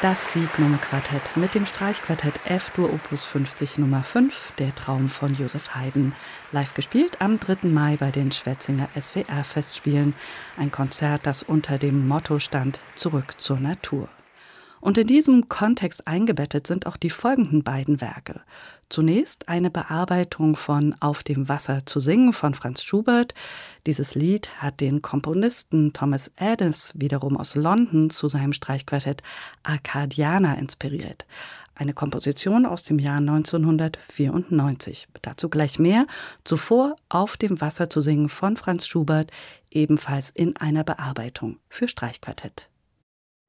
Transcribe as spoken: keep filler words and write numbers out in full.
Das Signum-Quartett mit dem Streichquartett F-Dur Opus fünfzig Nummer fünf, Der Traum von Joseph Haydn. Live gespielt am dritten Mai bei den Schwetzinger S W R-Festspielen. Ein Konzert, das unter dem Motto stand: Zurück zur Natur. Und in diesem Kontext eingebettet sind auch die folgenden beiden Werke. Zunächst eine Bearbeitung von Auf dem Wasser zu singen von Franz Schubert. Dieses Lied hat den Komponisten Thomas Adams wiederum aus London zu seinem Streichquartett Arcadiana inspiriert. Eine Komposition aus dem Jahr neunzehnhundertvierundneunzig. Dazu gleich mehr. Zuvor Auf dem Wasser zu singen von Franz Schubert, ebenfalls in einer Bearbeitung für Streichquartett.